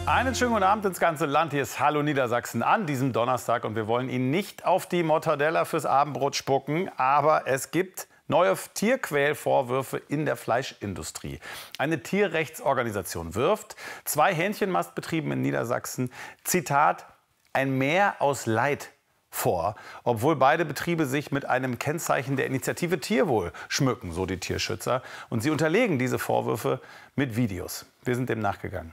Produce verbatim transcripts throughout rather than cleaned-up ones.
Einen schönen guten Abend ins ganze Land. Hier ist Hallo Niedersachsen an diesem Donnerstag. Und wir wollen Ihnen nicht auf die Mortadella fürs Abendbrot spucken. Aber es gibt neue Tierquälvorwürfe in der Fleischindustrie. Eine Tierrechtsorganisation wirft zwei Hähnchenmastbetrieben in Niedersachsen, Zitat, ein Meer aus Leid vor, obwohl beide Betriebe sich mit einem Kennzeichen der Initiative Tierwohl schmücken, so die Tierschützer. Und sie unterlegen diese Vorwürfe mit Videos. Wir sind dem nachgegangen.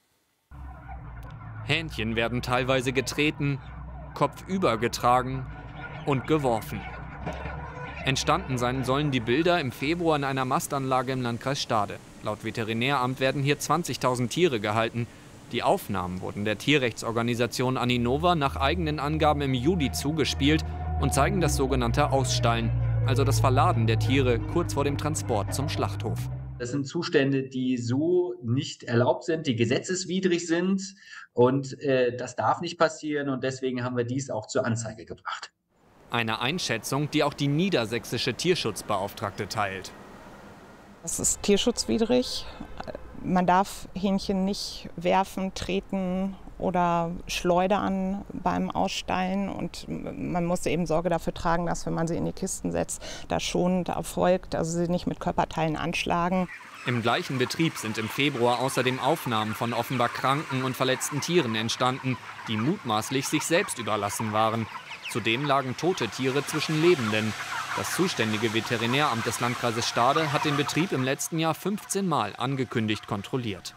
Hähnchen werden teilweise getreten, kopfüber getragen und geworfen. Entstanden sein sollen die Bilder im Februar in einer Mastanlage im Landkreis Stade. Laut Veterinäramt werden hier zwanzigtausend Tiere gehalten. Die Aufnahmen wurden der Tierrechtsorganisation Aninova nach eigenen Angaben im Juli zugespielt und zeigen das sogenannte Ausstallen, also das Verladen der Tiere kurz vor dem Transport zum Schlachthof. Das sind Zustände, die so nicht erlaubt sind, die gesetzeswidrig sind und äh, das darf nicht passieren und deswegen haben wir dies auch zur Anzeige gebracht. Eine Einschätzung, die auch die niedersächsische Tierschutzbeauftragte teilt. Das ist tierschutzwidrig. Man darf Hähnchen nicht werfen, treten oder schleudern beim Ausstallen. Und man muss eben Sorge dafür tragen, dass, wenn man sie in die Kisten setzt, das schonend erfolgt, also sie nicht mit Körperteilen anschlagen. Im gleichen Betrieb sind im Februar außerdem Aufnahmen von offenbar kranken und verletzten Tieren entstanden, die mutmaßlich sich selbst überlassen waren. Zudem lagen tote Tiere zwischen Lebenden. Das zuständige Veterinäramt des Landkreises Stade hat den Betrieb im letzten Jahr fünfzehn Mal angekündigt kontrolliert.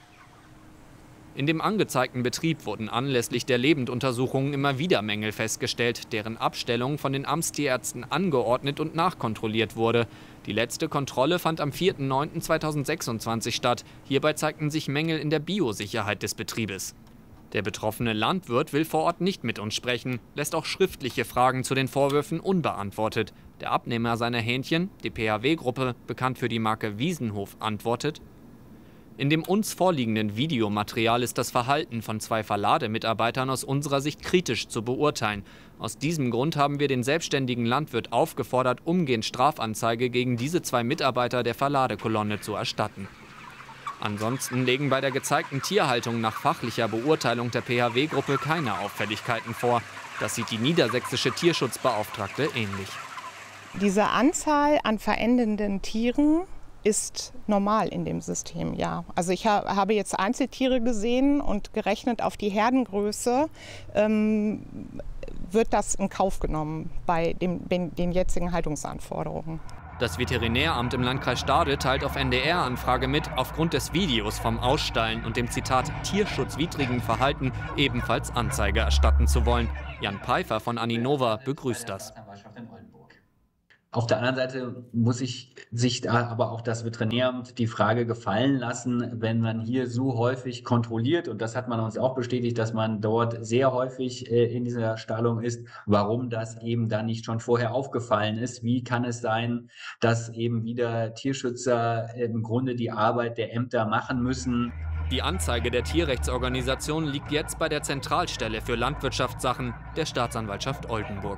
In dem angezeigten Betrieb wurden anlässlich der Lebenduntersuchungen immer wieder Mängel festgestellt, deren Abstellung von den Amtstierärzten angeordnet und nachkontrolliert wurde. Die letzte Kontrolle fand am vierten neunten zweitausendsechsundzwanzig statt. Hierbei zeigten sich Mängel in der Biosicherheit des Betriebes. Der betroffene Landwirt will vor Ort nicht mit uns sprechen, lässt auch schriftliche Fragen zu den Vorwürfen unbeantwortet. Der Abnehmer seiner Hähnchen, die P H W-Gruppe, bekannt für die Marke Wiesenhof, antwortet: In dem uns vorliegenden Videomaterial ist das Verhalten von zwei Verlademitarbeitern aus unserer Sicht kritisch zu beurteilen. Aus diesem Grund haben wir den selbstständigen Landwirt aufgefordert, umgehend Strafanzeige gegen diese zwei Mitarbeiter der Verladekolonne zu erstatten. Ansonsten legen bei der gezeigten Tierhaltung nach fachlicher Beurteilung der P H W-Gruppe keine Auffälligkeiten vor. Das sieht die niedersächsische Tierschutzbeauftragte ähnlich. Diese Anzahl an verendenden Tieren ist normal in dem System, ja. Also ich ha habe jetzt Einzeltiere gesehen und gerechnet auf die Herdengröße ähm, wird das in Kauf genommen bei dem, den, den jetzigen Haltungsanforderungen. Das Veterinäramt im Landkreis Stade teilt auf N D R-Anfrage mit, aufgrund des Videos vom Ausstallen und dem Zitat tierschutzwidrigen Verhalten ebenfalls Anzeige erstatten zu wollen. Jan Pfeiffer von Aninova begrüßt das. Auf der anderen Seite muss ich sich da aber auch das Veterinäramt die Frage gefallen lassen, wenn man hier so häufig kontrolliert, und das hat man uns auch bestätigt, dass man dort sehr häufig äh, in dieser Stallung ist, warum das eben dann nicht schon vorher aufgefallen ist. Wie kann es sein, dass eben wieder Tierschützer im Grunde die Arbeit der Ämter machen müssen? Die Anzeige der Tierrechtsorganisation liegt jetzt bei der Zentralstelle für Landwirtschaftssachen der Staatsanwaltschaft Oldenburg.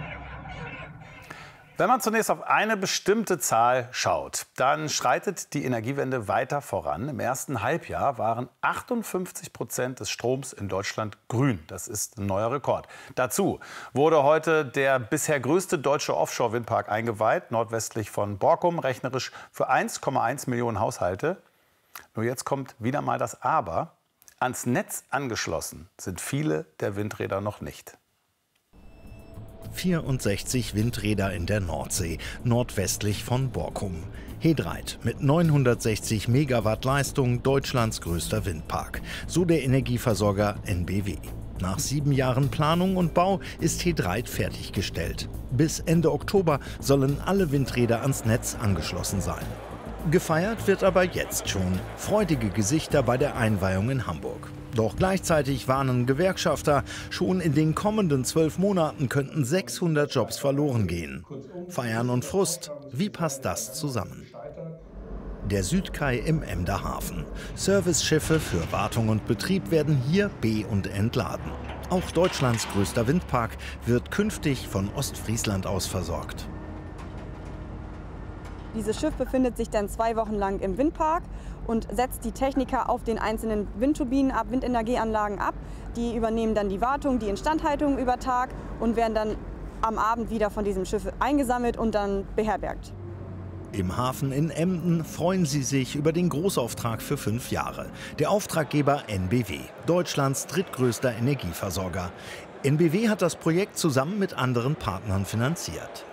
Wenn man zunächst auf eine bestimmte Zahl schaut, dann schreitet die Energiewende weiter voran. Im ersten Halbjahr waren achtundfünfzig Prozent des Stroms in Deutschland grün. Das ist ein neuer Rekord. Dazu wurde heute der bisher größte deutsche Offshore-Windpark eingeweiht, nordwestlich von Borkum, rechnerisch für eins Komma eins Millionen Haushalte. Nur jetzt kommt wieder mal das Aber. Ans Netz angeschlossen sind viele der Windräder noch nicht. vierundsechzig Windräder in der Nordsee, nordwestlich von Borkum. He Dreiht mit neunhundertsechzig Megawatt Leistung, Deutschlands größter Windpark. So der Energieversorger N B W. Nach sieben Jahren Planung und Bau ist He Dreiht fertiggestellt. Bis Ende Oktober sollen alle Windräder ans Netz angeschlossen sein. Gefeiert wird aber jetzt schon. Freudige Gesichter bei der Einweihung in Hamburg. Doch gleichzeitig warnen Gewerkschafter, schon in den kommenden zwölf Monaten könnten sechshundert Jobs verloren gehen. Feiern und Frust, wie passt das zusammen? Der Südkai im Emder Hafen. Serviceschiffe für Wartung und Betrieb werden hier be- und entladen. Auch Deutschlands größter Windpark wird künftig von Ostfriesland aus versorgt. Dieses Schiff befindet sich dann zwei Wochen lang im Windpark und setzt die Techniker auf den einzelnen Windturbinen ab, Windenergieanlagen ab. Die übernehmen dann die Wartung, die Instandhaltung über Tag und werden dann am Abend wieder von diesem Schiff eingesammelt und dann beherbergt. Im Hafen in Emden freuen sie sich über den Großauftrag für fünf Jahre. Der Auftraggeber N B W, Deutschlands drittgrößter Energieversorger. N B W hat das Projekt zusammen mit anderen Partnern finanziert.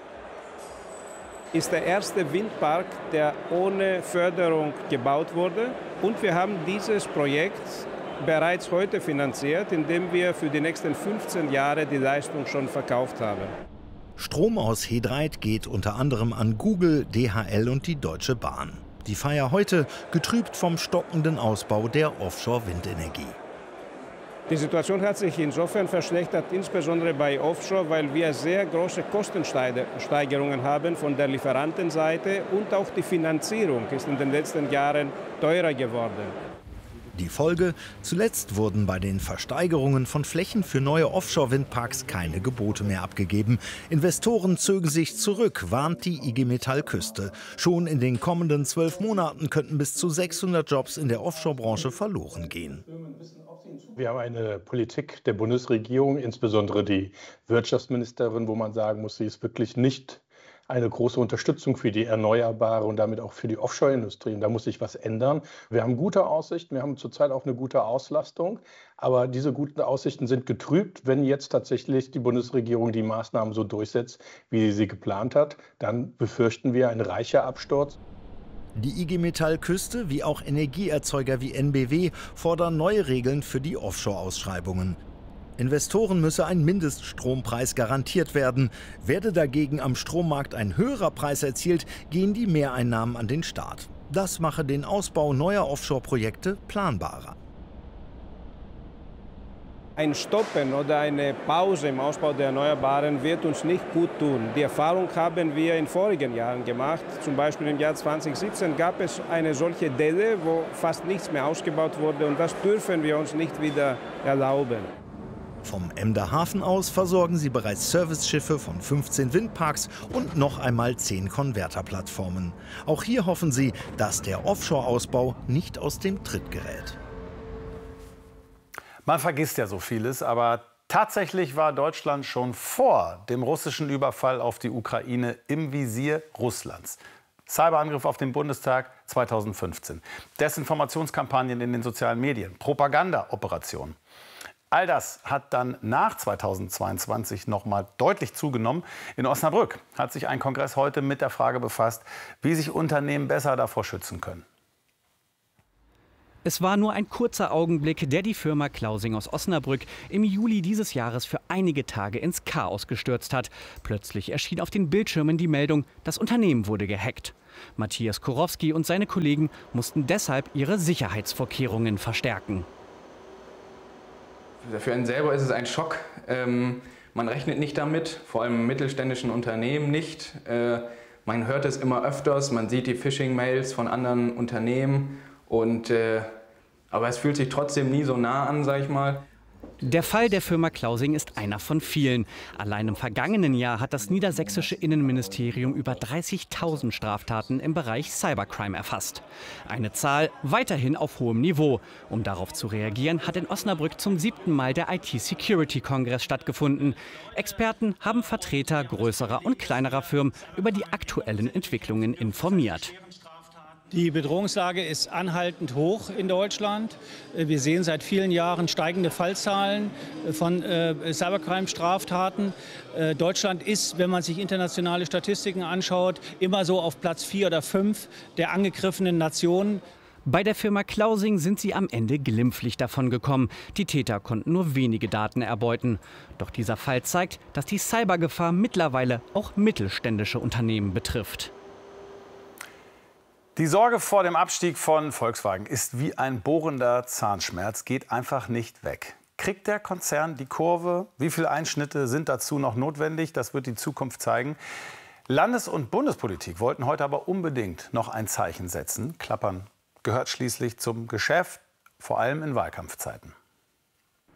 Ist der erste Windpark, der ohne Förderung gebaut wurde. Und wir haben dieses Projekt bereits heute finanziert, indem wir für die nächsten fünfzehn Jahre die Leistung schon verkauft haben. Strom aus He-Dreit geht unter anderem an Google, D H L und die Deutsche Bahn. Die Feier heute getrübt vom stockenden Ausbau der Offshore-Windenergie. Die Situation hat sich insofern verschlechtert, insbesondere bei Offshore, weil wir sehr große Kostensteigerungen haben von der Lieferantenseite und auch die Finanzierung ist in den letzten Jahren teurer geworden. Die Folge: Zuletzt wurden bei den Versteigerungen von Flächen für neue Offshore-Windparks keine Gebote mehr abgegeben. Investoren zögen sich zurück, warnt die I G Metall Küste. Schon in den kommenden zwölf Monaten könnten bis zu sechshundert Jobs in der Offshore-Branche verloren gehen. Wir haben eine Politik der Bundesregierung, insbesondere die Wirtschaftsministerin, wo man sagen muss, sie ist wirklich nicht eine große Unterstützung für die Erneuerbare und damit auch für die Offshore-Industrie. Und da muss sich was ändern. Wir haben gute Aussichten, wir haben zurzeit auch eine gute Auslastung. Aber diese guten Aussichten sind getrübt, wenn jetzt tatsächlich die Bundesregierung die Maßnahmen so durchsetzt, wie sie sie geplant hat. Dann befürchten wir einen reicher Absturz. Die I G Metall Küste wie auch Energieerzeuger wie N B W fordern neue Regeln für die Offshore-Ausschreibungen. Investoren müsse ein Mindeststrompreis garantiert werden. Werde dagegen am Strommarkt ein höherer Preis erzielt, gehen die Mehreinnahmen an den Staat. Das mache den Ausbau neuer Offshore-Projekte planbarer. Ein Stoppen oder eine Pause im Ausbau der Erneuerbaren wird uns nicht gut tun. Die Erfahrung haben wir in vorigen Jahren gemacht. Zum Beispiel im Jahr zweitausendsiebzehn gab es eine solche Delle, wo fast nichts mehr ausgebaut wurde. Und das dürfen wir uns nicht wieder erlauben. Vom Emder Hafen aus versorgen sie bereits Serviceschiffe von fünfzehn Windparks und noch einmal zehn Konverterplattformen. Auch hier hoffen sie, dass der Offshore-Ausbau nicht aus dem Tritt gerät. Man vergisst ja so vieles, aber tatsächlich war Deutschland schon vor dem russischen Überfall auf die Ukraine im Visier Russlands. Cyberangriff auf den Bundestag zweitausendfünfzehn, Desinformationskampagnen in den sozialen Medien, Propagandaoperationen. All das hat dann nach zweitausendzweiundzwanzig noch mal deutlich zugenommen. In Osnabrück hat sich ein Kongress heute mit der Frage befasst, wie sich Unternehmen besser davor schützen können. Es war nur ein kurzer Augenblick, der die Firma Klausing aus Osnabrück im Juli dieses Jahres für einige Tage ins Chaos gestürzt hat. Plötzlich erschien auf den Bildschirmen die Meldung, das Unternehmen wurde gehackt. Matthias Kurowski und seine Kollegen mussten deshalb ihre Sicherheitsvorkehrungen verstärken. Für einen selber ist es ein Schock. Ähm, man rechnet nicht damit, vor allem im mittelständischen Unternehmen nicht. Äh, man hört es immer öfters, man sieht die Phishing-Mails von anderen Unternehmen. Und, äh, aber es fühlt sich trotzdem nie so nah an, sag ich mal. Der Fall der Firma Klausing ist einer von vielen. Allein im vergangenen Jahr hat das niedersächsische Innenministerium über dreißigtausend Straftaten im Bereich Cybercrime erfasst. Eine Zahl weiterhin auf hohem Niveau. Um darauf zu reagieren, hat in Osnabrück zum siebten Mal der I T-Security-Kongress stattgefunden. Experten haben Vertreter größerer und kleinerer Firmen über die aktuellen Entwicklungen informiert. Die Bedrohungslage ist anhaltend hoch in Deutschland. Wir sehen seit vielen Jahren steigende Fallzahlen von äh, Cybercrime-Straftaten. Äh, Deutschland ist, wenn man sich internationale Statistiken anschaut, immer so auf Platz vier oder fünf der angegriffenen Nationen. Bei der Firma Klausing sind sie am Ende glimpflich davon gekommen. Die Täter konnten nur wenige Daten erbeuten. Doch dieser Fall zeigt, dass die Cybergefahr mittlerweile auch mittelständische Unternehmen betrifft. Die Sorge vor dem Abstieg von Volkswagen ist wie ein bohrender Zahnschmerz, geht einfach nicht weg. Kriegt der Konzern die Kurve? Wie viele Einschnitte sind dazu noch notwendig? Das wird die Zukunft zeigen. Landes- und Bundespolitik wollten heute aber unbedingt noch ein Zeichen setzen. Klappern gehört schließlich zum Geschäft, vor allem in Wahlkampfzeiten.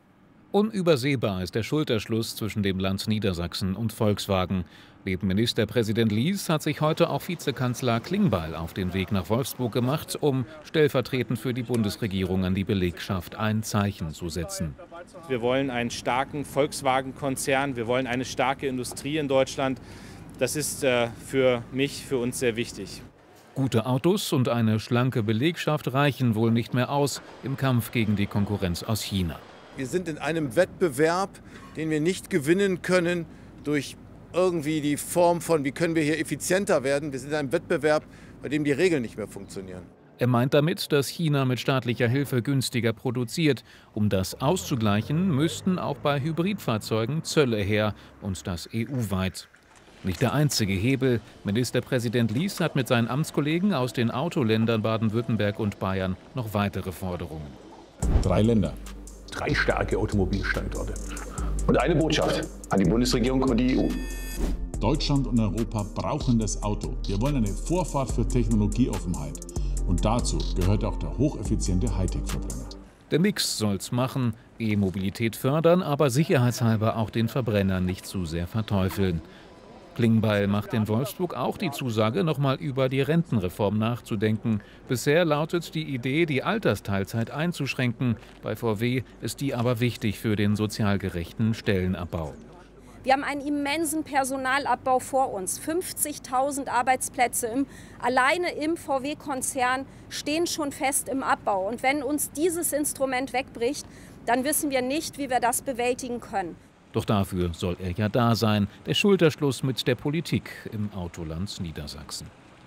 Unübersehbar ist der Schulterschluss zwischen dem Land Niedersachsen und Volkswagen. Neben Ministerpräsident Lies hat sich heute auch Vizekanzler Klingbeil auf den Weg nach Wolfsburg gemacht, um stellvertretend für die Bundesregierung an die Belegschaft ein Zeichen zu setzen. Wir wollen einen starken Volkswagen-Konzern, wir wollen eine starke Industrie in Deutschland. Das ist äh, für mich, für uns sehr wichtig. Gute Autos und eine schlanke Belegschaft reichen wohl nicht mehr aus im Kampf gegen die Konkurrenz aus China. Wir sind in einem Wettbewerb, den wir nicht gewinnen können durch irgendwie die Form von, wie können wir hier effizienter werden. Wir sind in einem Wettbewerb, bei dem die Regeln nicht mehr funktionieren. Er meint damit, dass China mit staatlicher Hilfe günstiger produziert. Um das auszugleichen, müssten auch bei Hybridfahrzeugen Zölle her, und das E U-weit. Nicht der einzige Hebel. Ministerpräsident Lies hat mit seinen Amtskollegen aus den Autoländern Baden-Württemberg und Bayern noch weitere Forderungen. Drei Länder. Drei starke Automobilstandorte. Und eine Botschaft an die Bundesregierung und die E U. Deutschland und Europa brauchen das Auto. Wir wollen eine Vorfahrt für Technologieoffenheit. Und dazu gehört auch der hocheffiziente Hightech-Verbrenner. Der Mix soll's machen, E-Mobilität fördern, aber sicherheitshalber auch den Verbrenner nicht zu sehr verteufeln. Klingbeil macht in Wolfsburg auch die Zusage, noch mal über die Rentenreform nachzudenken. Bisher lautet die Idee, die Altersteilzeit einzuschränken. Bei V W ist die aber wichtig für den sozial gerechten Stellenabbau. Wir haben einen immensen Personalabbau vor uns. fünfzigtausend Arbeitsplätze im, alleine im V W-Konzern stehen schon fest im Abbau. Und wenn uns dieses Instrument wegbricht, dann wissen wir nicht, wie wir das bewältigen können. Doch dafür soll er ja da sein, der Schulterschluss mit der Politik im Autoland Niedersachsen.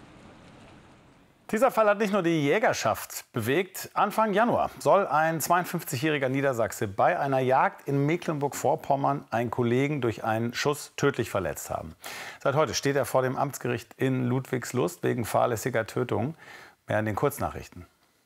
Dieser Fall hat nicht nur die Jägerschaft bewegt. Anfang Januar soll ein zweiundfünfzigjähriger Niedersachse bei einer Jagd in Mecklenburg-Vorpommern einen Kollegen durch einen Schuss tödlich verletzt haben. Seit heute steht er vor dem Amtsgericht in Ludwigslust wegen fahrlässiger Tötung. Mehr in den Kurznachrichten.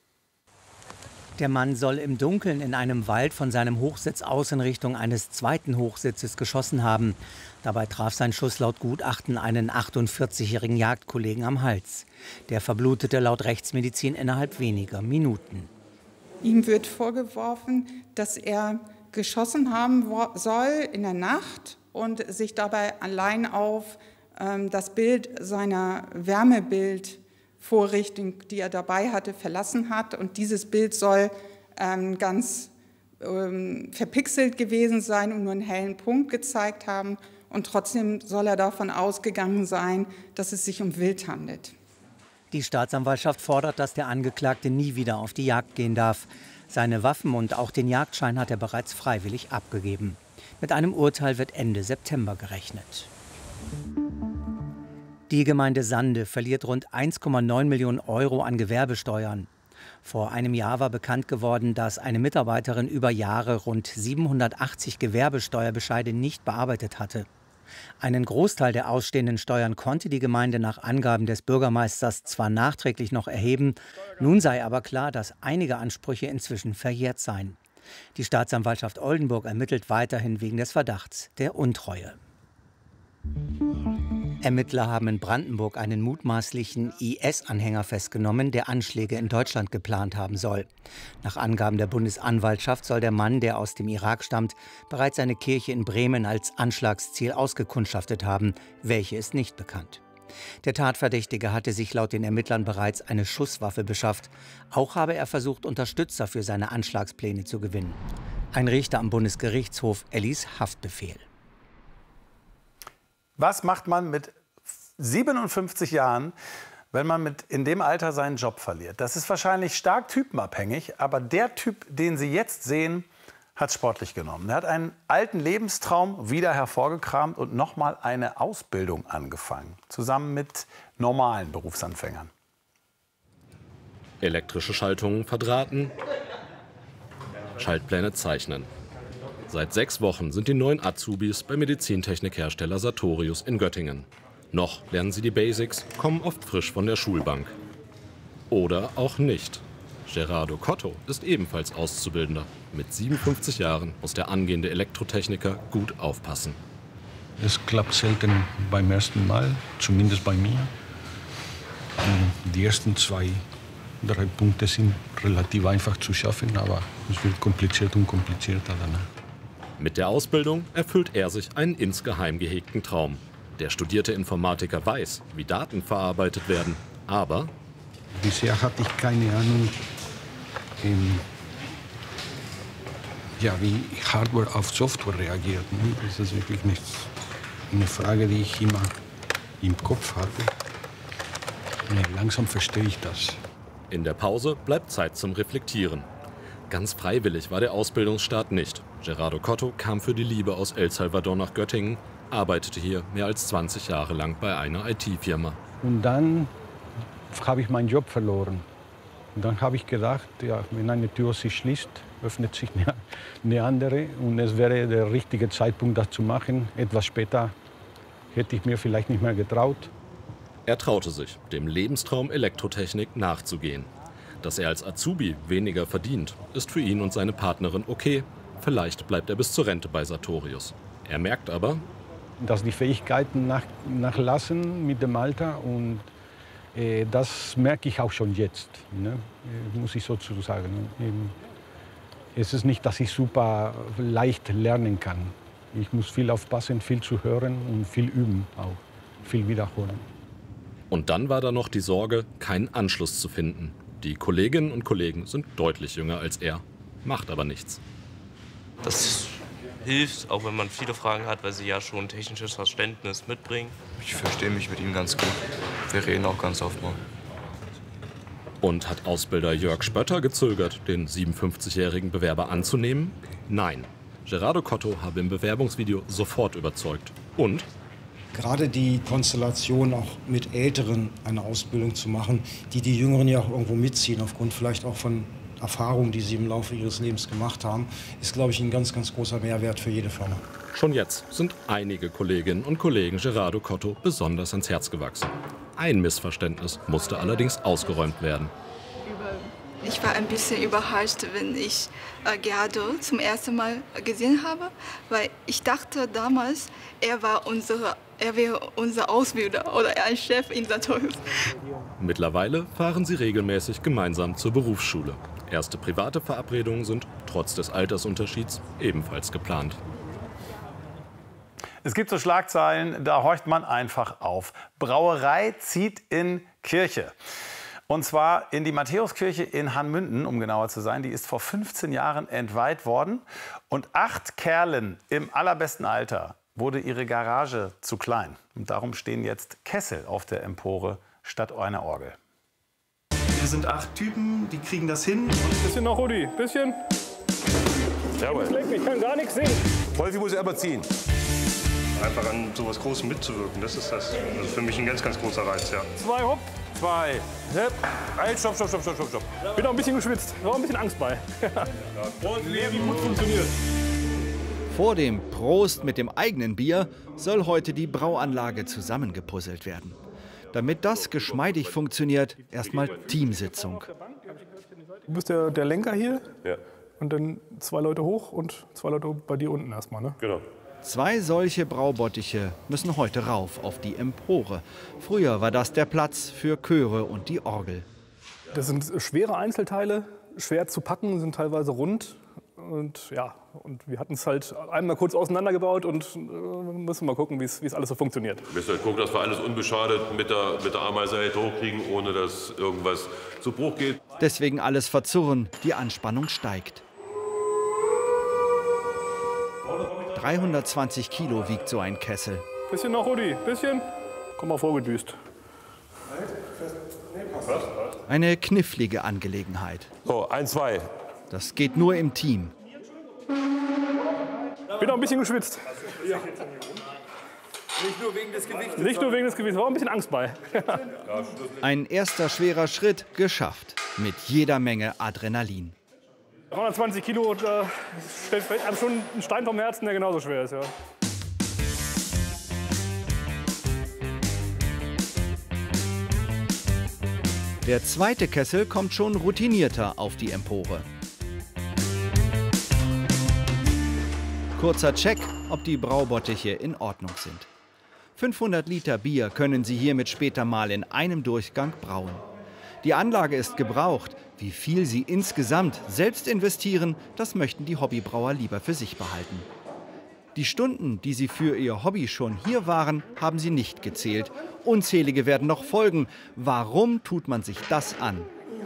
Der Mann soll im Dunkeln in einem Wald von seinem Hochsitz aus in Richtung eines zweiten Hochsitzes geschossen haben. Dabei traf sein Schuss laut Gutachten einen achtundvierzigjährigen Jagdkollegen am Hals. Der verblutete laut Rechtsmedizin innerhalb weniger Minuten. Ihm wird vorgeworfen, dass er geschossen haben soll in der Nacht und sich dabei allein auf ähm, das Bild seiner Wärmebild Vorrichtung, die er dabei hatte, verlassen hat. Und dieses Bild soll ähm, ganz ähm, verpixelt gewesen sein und nur einen hellen Punkt gezeigt haben. Und trotzdem soll er davon ausgegangen sein, dass es sich um Wild handelt. Die Staatsanwaltschaft fordert, dass der Angeklagte nie wieder auf die Jagd gehen darf. Seine Waffen und auch den Jagdschein hat er bereits freiwillig abgegeben. Mit einem Urteil wird Ende September gerechnet. Die Gemeinde Sande verliert rund eins Komma neun Millionen Euro an Gewerbesteuern. Vor einem Jahr war bekannt geworden, dass eine Mitarbeiterin über Jahre rund siebenhundertachtzig Gewerbesteuerbescheide nicht bearbeitet hatte. Einen Großteil der ausstehenden Steuern konnte die Gemeinde nach Angaben des Bürgermeisters zwar nachträglich noch erheben, nun sei aber klar, dass einige Ansprüche inzwischen verjährt seien. Die Staatsanwaltschaft Oldenburg ermittelt weiterhin wegen des Verdachts der Untreue. Ermittler haben in Brandenburg einen mutmaßlichen I S-Anhänger festgenommen, der Anschläge in Deutschland geplant haben soll. Nach Angaben der Bundesanwaltschaft soll der Mann, der aus dem Irak stammt, bereits eine Kirche in Bremen als Anschlagsziel ausgekundschaftet haben. Welche ist nicht bekannt. Der Tatverdächtige hatte sich laut den Ermittlern bereits eine Schusswaffe beschafft. Auch habe er versucht, Unterstützer für seine Anschlagspläne zu gewinnen. Ein Richter am Bundesgerichtshof erließ Haftbefehl. Was macht man mit siebenundfünfzig Jahren, wenn man mit in dem Alter seinen Job verliert? Das ist wahrscheinlich stark typenabhängig, aber der Typ, den Sie jetzt sehen, hat sportlich genommen. Er hat einen alten Lebenstraum wieder hervorgekramt und noch mal eine Ausbildung angefangen, zusammen mit normalen Berufsanfängern. Elektrische Schaltungen verdrahten, Schaltpläne zeichnen. Seit sechs Wochen sind die neuen Azubis beim Medizintechnikhersteller Sartorius in Göttingen. Noch lernen sie die Basics, kommen oft frisch von der Schulbank. Oder auch nicht. Gerardo Cotto ist ebenfalls Auszubildender. Mit siebenundfünfzig Jahren muss der angehende Elektrotechniker gut aufpassen. Es klappt selten beim ersten Mal, zumindest bei mir. Die ersten zwei, drei Punkte sind relativ einfach zu schaffen, aber es wird kompliziert und komplizierter danach. Mit der Ausbildung erfüllt er sich einen insgeheim gehegten Traum. Der studierte Informatiker weiß, wie Daten verarbeitet werden, aber bisher hatte ich keine Ahnung, ähm, ja, wie Hardware auf Software reagiert. Ne? Das ist wirklich nicht eine Frage, die ich immer im Kopf hatte. Nee, langsam verstehe ich das. In der Pause bleibt Zeit zum Reflektieren. Ganz freiwillig war der Ausbildungsstart nicht. Gerardo Cotto kam für die Liebe aus El Salvador nach Göttingen, arbeitete hier mehr als zwanzig Jahre lang bei einer I T-Firma. Und dann habe ich meinen Job verloren. Und dann habe ich gedacht, ja, wenn eine Tür sich schließt, öffnet sich eine, eine andere. Und es wäre der richtige Zeitpunkt, das zu machen. Etwas später hätte ich mir vielleicht nicht mehr getraut. Er traute sich, dem Lebenstraum Elektrotechnik nachzugehen. Dass er als Azubi weniger verdient, ist für ihn und seine Partnerin okay. Vielleicht bleibt er bis zur Rente bei Sartorius. Er merkt aber, dass die Fähigkeiten nach, nachlassen mit dem Alter. Und äh, das merke ich auch schon jetzt, ne? äh, muss ich sozusagen sagen. Ähm, es ist nicht, dass ich super leicht lernen kann. Ich muss viel aufpassen, viel zu hören und viel üben auch, viel wiederholen. Und dann war da noch die Sorge, keinen Anschluss zu finden. Die Kolleginnen und Kollegen sind deutlich jünger als er, macht aber nichts. Das hilft, auch wenn man viele Fragen hat, weil sie ja schon technisches Verständnis mitbringen. Ich verstehe mich mit ihm ganz gut. Wir reden auch ganz oft mal. Und hat Ausbilder Jörg Spötter gezögert, den siebenundfünfzigjährigen Bewerber anzunehmen? Nein. Gerardo Cotto habe im Bewerbungsvideo sofort überzeugt. Und gerade die Konstellation, auch mit Älteren eine Ausbildung zu machen, die die Jüngeren ja auch irgendwo mitziehen, aufgrund vielleicht auch von Erfahrungen, die sie im Laufe ihres Lebens gemacht haben, ist, glaube ich, ein ganz, ganz großer Mehrwert für jede Firma. Schon jetzt sind einige Kolleginnen und Kollegen Gerardo Cotto besonders ans Herz gewachsen. Ein Missverständnis musste allerdings ausgeräumt werden. Ich war ein bisschen überrascht, wenn ich äh, Gerardo zum ersten Mal gesehen habe, weil ich dachte damals, er war unsere, er wäre unser Ausbilder oder ein Chef in Sartorius. Mittlerweile fahren sie regelmäßig gemeinsam zur Berufsschule. Erste private Verabredungen sind trotz des Altersunterschieds ebenfalls geplant. Es gibt so Schlagzeilen, da horcht man einfach auf. Brauerei zieht in Kirche. Und zwar in die Matthäuskirche in Hanmünden, um genauer zu sein. Die ist vor fünfzehn Jahren entweiht worden. Und acht Kerlen im allerbesten Alter wurde ihre Garage zu klein. Und darum stehen jetzt Kessel auf der Empore statt einer Orgel. Wir sind acht Typen, die kriegen das hin. Bisschen noch, Rudi, bisschen. Jawohl. Ich kann gar nichts sehen. Wolfi muss er aber ziehen. Einfach an sowas Großem mitzuwirken, das ist das. Also für mich ein ganz, ganz großer Reiz, ja. Zwei, hopp. Zwei. Hep. Halt, stopp, stopp, stopp, stopp, stopp, stopp. Bin auch ein bisschen geschwitzt. Noch ein bisschen Angst bei. Und wie gut funktioniert. Vor dem Prost mit dem eigenen Bier soll heute die Brauanlage zusammengepuzzelt werden. Damit das geschmeidig funktioniert, erstmal Teamsitzung. Du bist der, der Lenker hier. Ja. Und dann zwei Leute hoch und zwei Leute bei dir unten erstmal, ne? Genau. Zwei solche Braubottiche müssen heute rauf auf die Empore. Früher war das der Platz für Chöre und die Orgel. Das sind schwere Einzelteile, schwer zu packen, sind teilweise rund. Und ja, und wir hatten es halt einmal kurz auseinandergebaut und äh, müssen mal gucken, wie es alles so funktioniert. Wir müssen halt gucken, dass wir alles unbeschadet mit der, mit der Ameisenseite hochkriegen, ohne dass irgendwas zu Bruch geht. Deswegen alles verzurren, die Anspannung steigt. dreihundertzwanzig Kilo wiegt so ein Kessel. Bisschen noch, Rudi, bisschen. Komm mal vorgedüst. Eine knifflige Angelegenheit. So, ein, zwei. Das geht nur im Team. Bin auch ein bisschen geschwitzt. Ja. Nicht nur wegen des Gewichts. Nicht nur wegen des Gewichts, war ein bisschen Angst bei. Ein erster schwerer Schritt geschafft. Mit jeder Menge Adrenalin. dreihundertzwanzig Kilo, da stellt einem schon ein Stein vom Herzen, der genauso schwer ist. Ja. Der zweite Kessel kommt schon routinierter auf die Empore. Kurzer Check, ob die Braubottiche in Ordnung sind. fünfhundert Liter Bier können Sie hiermit später mal in einem Durchgang brauen. Die Anlage ist gebraucht. Wie viel Sie insgesamt selbst investieren, das möchten die Hobbybrauer lieber für sich behalten. Die Stunden, die sie für ihr Hobby schon hier waren, haben sie nicht gezählt. Unzählige werden noch folgen. Warum tut man sich das an?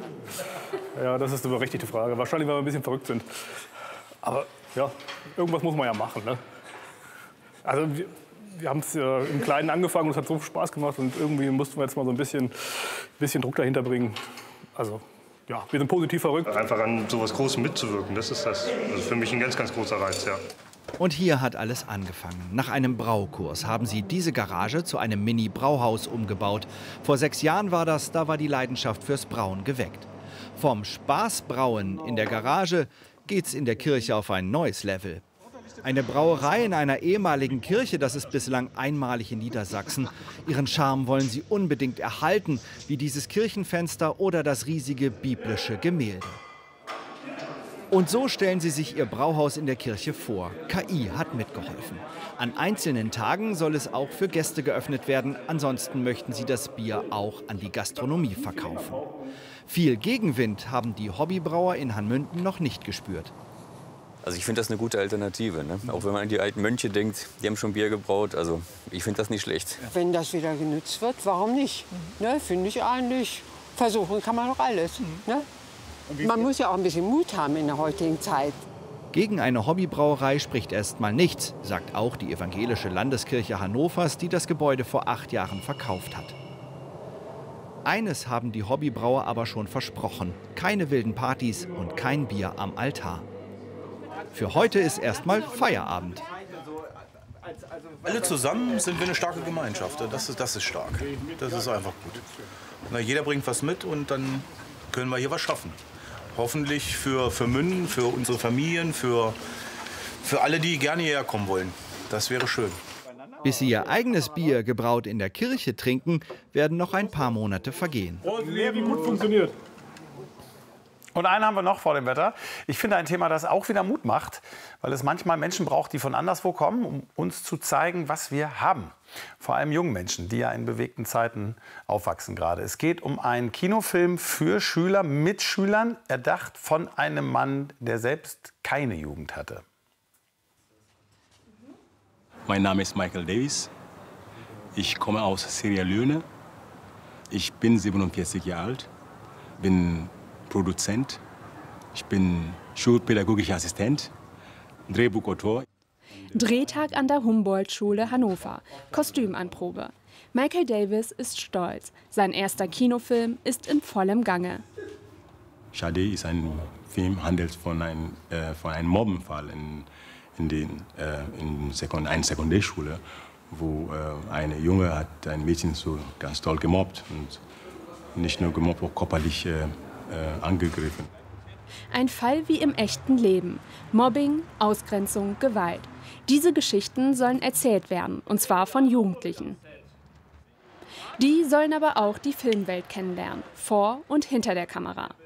Ja, das ist eine berechtigte Frage. Wahrscheinlich, weil wir ein bisschen verrückt sind. Aber ja, irgendwas muss man ja machen. Ne? Also wir, wir haben es äh, im Kleinen angefangen und es hat so viel Spaß gemacht. Und irgendwie mussten wir jetzt mal so ein bisschen, bisschen Druck dahinter bringen. Also ja, wir sind positiv verrückt. Einfach an so etwas Großem mitzuwirken, das ist das. Also für mich ein ganz, ganz großer Reiz, ja. Und hier hat alles angefangen. Nach einem Braukurs haben sie diese Garage zu einem Mini-Brauhaus umgebaut. Vor sechs Jahren war das, da war die Leidenschaft fürs Brauen geweckt. Vom Spaßbrauen in der Garage geht's in der Kirche auf ein neues Level. Eine Brauerei in einer ehemaligen Kirche, das ist bislang einmalig in Niedersachsen. Ihren Charme wollen sie unbedingt erhalten, wie dieses Kirchenfenster oder das riesige biblische Gemälde. Und so stellen sie sich ihr Brauhaus in der Kirche vor. K I hat mitgeholfen. An einzelnen Tagen soll es auch für Gäste geöffnet werden. Ansonsten möchten sie das Bier auch an die Gastronomie verkaufen. Viel Gegenwind haben die Hobbybrauer in Hanmünden noch nicht gespürt. Also ich finde das eine gute Alternative. Ne? Auch wenn man an die alten Mönche denkt, die haben schon Bier gebraut. Also ich finde das nicht schlecht. Wenn das wieder genutzt wird, warum nicht? Ne? Finde ich eigentlich. Versuchen kann man doch alles. Ne? Man muss ja auch ein bisschen Mut haben in der heutigen Zeit. Gegen eine Hobbybrauerei spricht erst mal nichts, sagt auch die evangelische Landeskirche Hannovers, die das Gebäude vor acht Jahren verkauft hat. Eines haben die Hobbybrauer aber schon versprochen: keine wilden Partys und kein Bier am Altar. Für heute ist erst mal Feierabend. Alle zusammen sind wir eine starke Gemeinschaft. Das ist, das ist stark. Das ist einfach gut. Na, jeder bringt was mit und dann können wir hier was schaffen. Hoffentlich für, für Münden, für unsere Familien, für, für alle, die gerne hierher kommen wollen. Das wäre schön. Bis sie ihr eigenes Bier, gebraut in der Kirche, trinken, werden noch ein paar Monate vergehen. Wie gut funktioniert. Und einen haben wir noch vor dem Wetter. Ich finde ein Thema, das auch wieder Mut macht, weil es manchmal Menschen braucht, die von anderswo kommen, um uns zu zeigen, was wir haben. Vor allem jungen Menschen, die ja in bewegten Zeiten aufwachsen gerade. Es geht um einen Kinofilm für Schüler mit Schülern, erdacht von einem Mann, der selbst keine Jugend hatte. Mein Name ist Michael Davis. Ich komme aus Sierra Leone. Ich bin siebenundvierzig Jahre alt, bin Produzent, ich bin schulpädagogischer Assistent, Drehbuchautor. Drehtag an der Humboldt-Schule Hannover, Kostümanprobe. Michael Davis ist stolz. Sein erster Kinofilm ist in vollem Gange. Shade ist ein Film, handelt von einem, äh, von einem Mobbenfall in, in, den, äh, in Sekund einer Sekundärschule, wo äh, eine Junge hat ein Mädchen so ganz toll gemobbt und nicht nur gemobbt, auch körperlich äh, äh, angegriffen. Ein Fall wie im echten Leben. Mobbing, Ausgrenzung, Gewalt. Diese Geschichten sollen erzählt werden, und zwar von Jugendlichen. Die sollen aber auch die Filmwelt kennenlernen, vor und hinter der Kamera.